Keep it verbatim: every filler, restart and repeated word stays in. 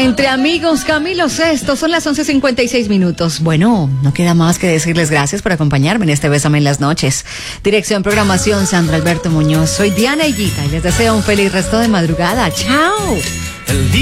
Entre amigos, Camilo Sesto, son las once cincuenta y seis minutos. Bueno, no queda más que decirles gracias por acompañarme en este Bésame en las Noches. Dirección, programación, Sandra Alberto Muñoz. Soy Diana Higuita y les deseo un feliz resto de madrugada. ¡Chao!